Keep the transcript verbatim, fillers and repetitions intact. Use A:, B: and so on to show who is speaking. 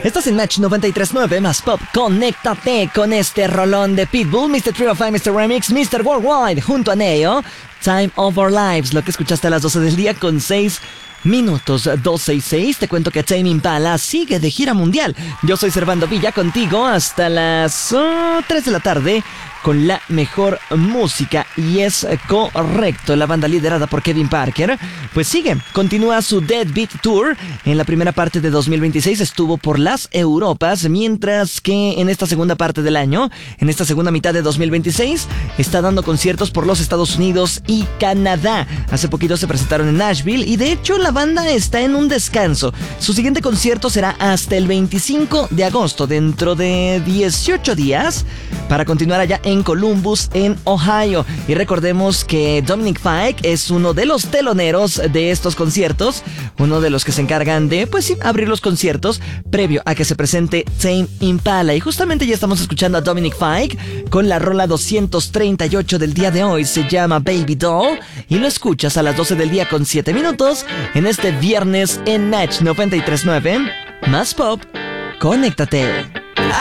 A: Estás en Match noventa y tres punto nueve más Pop. Conéctate con este rolón de Pitbull, mister three oh five, mister Remix, mister Worldwide, junto a Neo. Time of Our Lives, lo que escuchaste a las doce del día con seis minutos. Doce y seis, te cuento que Tame Impala sigue de gira mundial. Yo soy Servando Villa, contigo hasta las oh, tres de la tarde con la mejor música. Y es correcto, la banda liderada por Kevin Parker pues sigue, continúa su Dead Beat Tour. En la primera parte de dos mil veintiséis estuvo por las Europas, mientras que en esta segunda parte del año, en esta segunda mitad de dos mil veintiséis, está dando conciertos por los Estados Unidos y Canadá. Hace poquito se presentaron en Nashville y de hecho la banda está en un descanso. Su siguiente concierto será hasta el veinticinco de agosto, dentro de dieciocho días, para continuar allá en Columbus, en Ohio. Y recordemos que Dominic Fike es uno de los teloneros de estos conciertos, uno de los que se encargan de, pues sí, abrir los conciertos previo a que se presente Tame Impala. Y justamente ya estamos escuchando a Dominic Fike con la rola doscientos treinta y ocho del día de hoy. Se llama Baby Doll y lo escuchas a las doce del día con siete minutos en este viernes en Match noventa y tres punto nueve más Pop. Conéctate.